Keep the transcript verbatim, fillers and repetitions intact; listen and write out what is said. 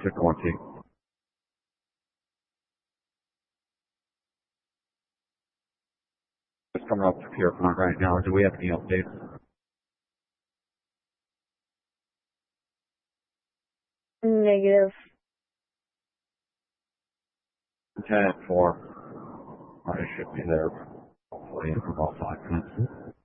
to twenty. Just coming up to Pierpont right now. Do we have any updates? Negative. ten four. I should be there hopefully in about five minutes.